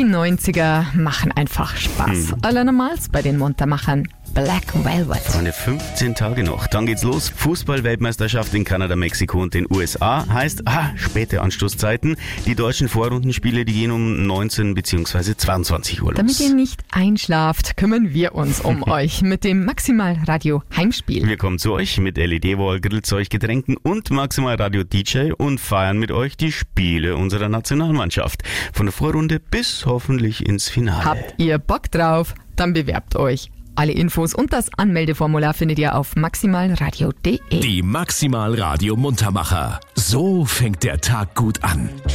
90er machen einfach Spaß. Allernormals bei den Muntermachern. Black Velvet. Freunde, 15 Tage noch. Dann geht's los. Fußball-Weltmeisterschaft in Kanada, Mexiko und den USA. Heißt, späte Anstoßzeiten. Die deutschen Vorrundenspiele, die gehen um 19 bzw. 22 Uhr los. Damit ihr nicht einschlaft, kümmern wir uns um euch mit dem Maximal Radio Heimspiel. Wir kommen zu euch mit LED-Wall, Grillzeug, Getränken und Maximal Radio DJ und feiern mit euch die Spiele unserer Nationalmannschaft. Von der Vorrunde bis hoffentlich ins Finale. Habt ihr Bock drauf? Dann bewerbt euch. Alle Infos und das Anmeldeformular findet ihr auf maximalradio.de. Die Maximal Radio Muntermacher. So fängt der Tag gut an.